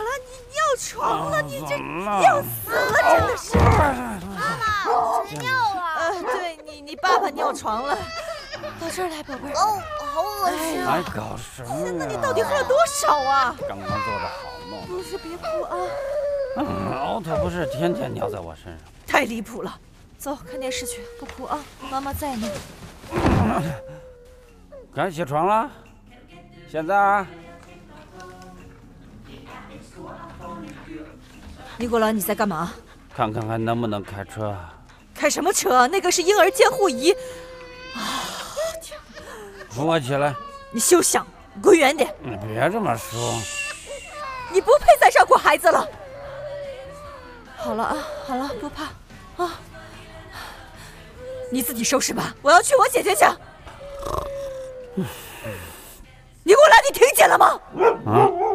了？你尿床了？你要死了，真的是！ 妈妈，谁尿了？ 对你爸爸尿床了。到这儿来，宝贝儿。 哦，好恶心啊！ 搞什么呀？ 那你到底喝了多少啊？ 刚刚做的好梦。 不是，别哭啊！ 奥特不是天天尿在我身上。 太离谱了。走，看电视去，不哭啊，妈妈在呢。 该起床了。现在。 尼古拉，你在干嘛？ 看看还能不能开车。 开什么车？那个是婴儿监护仪。啊！天哪！ 扶我起来。 你休想，滚远点！ 你别这么说。 你不配再照顾孩子了。好了啊，好了，不怕啊。你自己收拾吧，我要去我姐姐家。尼古拉，你听见了吗？ 啊！